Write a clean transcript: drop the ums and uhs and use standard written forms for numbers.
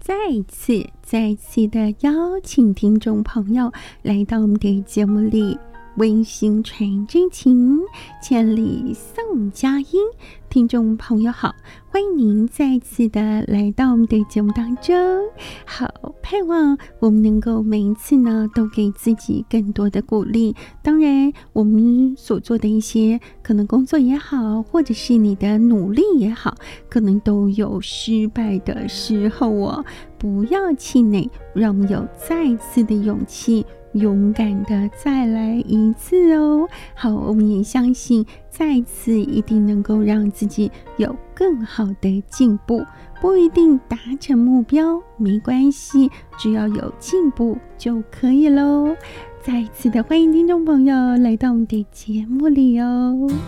再一次的邀请听众朋友来到我们的节目里，温馨传真情，千里送佳音。听众朋友好，欢迎您再次的来到我们的节目当中。好，盼望我们能够每一次呢都给自己更多的鼓励。当然我们所做的一些可能工作也好，或者是你的努力也好，可能都有失败的时候哦，不要气馁，让我们有再次的勇气，勇敢的再来一次哦。好，我们也相信再次一定能够让自己有更好的进步，不一定达成目标没关系，只要有进步就可以咯。再次的欢迎听众朋友来到我们的节目里哦。